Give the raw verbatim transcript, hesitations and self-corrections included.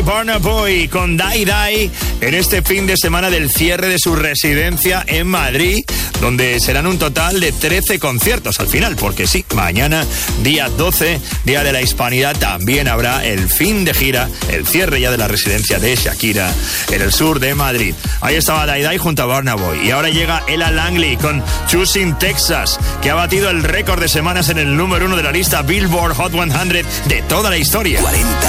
Burna Boy con Die Die en este fin de semana del cierre de su residencia en Madrid, donde serán un total de trece conciertos al final, porque sí, mañana, día doce, Día de la Hispanidad, también habrá el fin de gira, el cierre ya de la residencia de Shakira en el sur de Madrid. Ahí estaba Die Die junto a Burna Boy. Y ahora llega Ella Langley con Choosing Texas, que ha batido el récord de semanas en el número uno de la lista Billboard Hot cien de toda la historia. cuarenta